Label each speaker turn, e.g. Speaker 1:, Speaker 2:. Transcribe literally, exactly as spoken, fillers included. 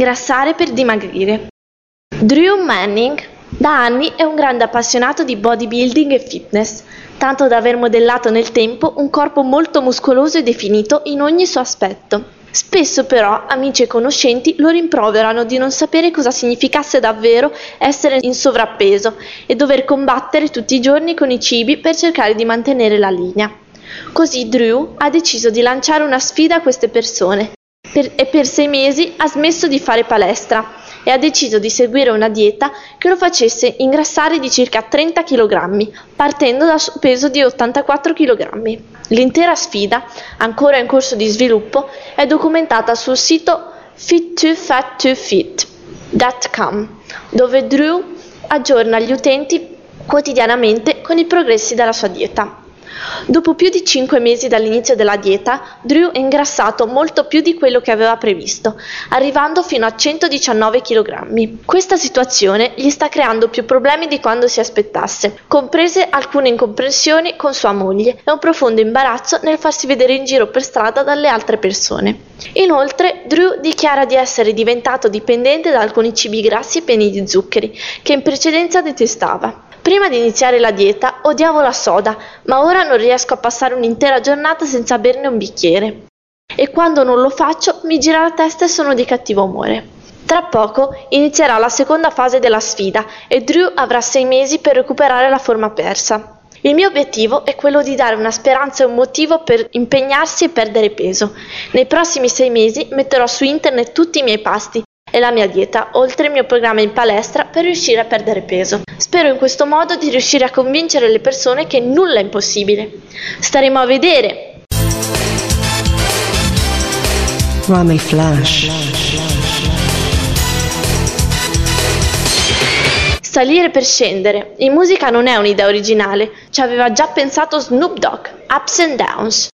Speaker 1: ingrassare per dimagrire. Drew Manning da anni è un grande appassionato di bodybuilding e fitness, tanto da aver modellato nel tempo un corpo molto muscoloso e definito in ogni suo aspetto. Spesso però amici e conoscenti lo rimproverano di non sapere cosa significasse davvero essere in sovrappeso e dover combattere tutti i giorni con i cibi per cercare di mantenere la linea. Così Drew ha deciso di lanciare una sfida a queste persone per, e per sei mesi ha smesso di fare palestra e ha deciso di seguire una dieta che lo facesse ingrassare di circa trenta chilogrammi, partendo dal suo peso di ottantaquattro chilogrammi. L'intera sfida, ancora in corso di sviluppo, è documentata sul sito fit to fat to fit punto com, dove Drew aggiorna gli utenti quotidianamente con i progressi della sua dieta. Dopo più di cinque mesi dall'inizio della dieta, Drew è ingrassato molto più di quello che aveva previsto, arrivando fino a centodiciannove chilogrammi. Questa situazione gli sta creando più problemi di quando si aspettasse, comprese alcune incomprensioni con sua moglie e un profondo imbarazzo nel farsi vedere in giro per strada dalle altre persone. Inoltre, Drew dichiara di essere diventato dipendente da alcuni cibi grassi pieni di zuccheri, che in precedenza detestava. Prima di iniziare la dieta odiavo la soda, ma ora non riesco a passare un'intera giornata senza berne un bicchiere. E quando non lo faccio mi gira la testa e sono di cattivo umore. Tra poco inizierà la seconda fase della sfida e Drew avrà sei mesi per recuperare la forma persa. Il mio obiettivo è quello di dare una speranza e un motivo per impegnarsi e perdere peso. Nei prossimi sei mesi metterò su internet tutti i miei pasti e la mia dieta, oltre il mio programma in palestra per riuscire a perdere peso. Spero in questo modo di riuscire a convincere le persone che nulla è impossibile. Staremo a vedere.
Speaker 2: Rami Flash.
Speaker 1: Salire per scendere. In musica non è un'idea originale, ci aveva già pensato Snoop Dogg, Ups and Downs.